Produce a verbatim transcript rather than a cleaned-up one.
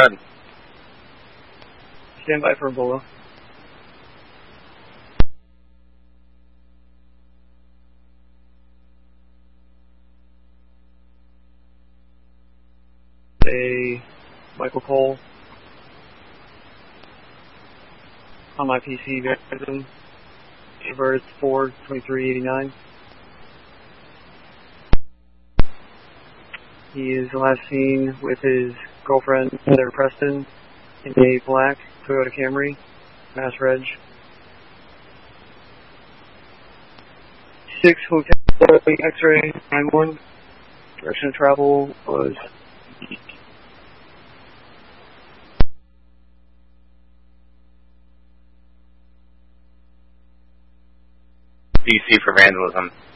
ahead. Stand by for Ebola. Say, Michael Cole. On my P C, Verizon. Birth four twenty-three eighty-nine. He is last seen with his girlfriend, Heather Preston, in a black Toyota Camry, Mass Reg. six Hotel X-ray nine one. Direction of travel was D C for vandalism.